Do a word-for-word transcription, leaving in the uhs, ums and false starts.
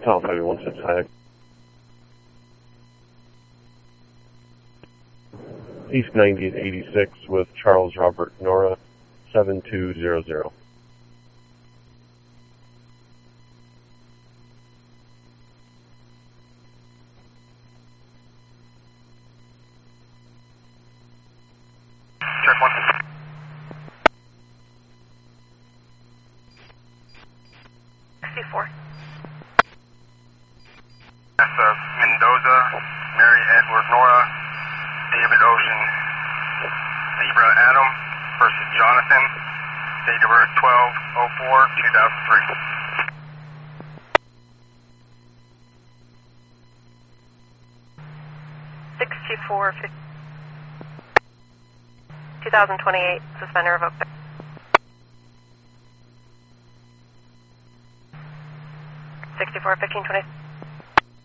Tom five eight one six high. East ninetieth eighty-six with Charles Robert Nora, seven two zero zero. Check one. sixty-four. That's uh, Mendoza, Mary Edward Nora, David Ocean, Zebra Adam versus Jonathan, date of birth twelve oh four two thousand three. sixty-four fifty. twenty twenty-eight, suspender of open. sixty-four fifteen twenty.